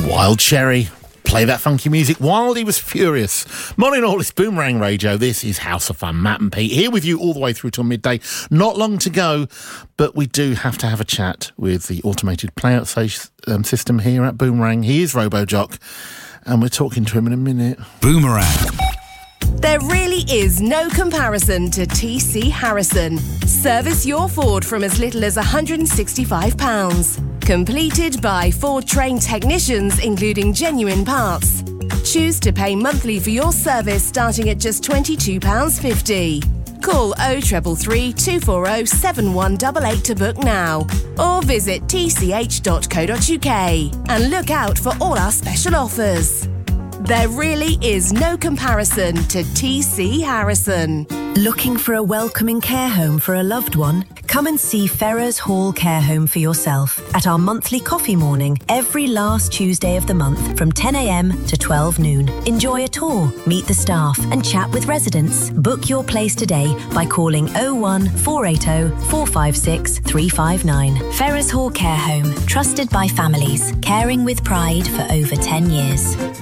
Wild Cherry. Play that funky music while he was furious. Morning all, it's Boomerang Radio. This is House of Fun. Matt and Pete here with you all the way through till midday. Not long to go, but we do have to have a chat with the automated playout system here at Boomerang. He is RoboJock, and we're talking to him in a minute. Boomerang. There really is no comparison to TC Harrison. Service your Ford from as little as £165. Completed by Ford-trained technicians, including genuine parts. Choose to pay monthly for your service starting at just £22.50. Call 0333 240 7188 to book now. Or visit tch.co.uk and look out for all our special offers. There really is no comparison to TC Harrison. Looking for a welcoming care home for a loved one? Come and see Ferrers Hall Care Home for yourself at our monthly coffee morning every last Tuesday of the month from 10 a.m. to 12 noon. Enjoy a tour, meet the staff and chat with residents. Book your place today by calling 01 480 456 359. Ferrers Hall Care Home, trusted by families, caring with pride for over 10 years.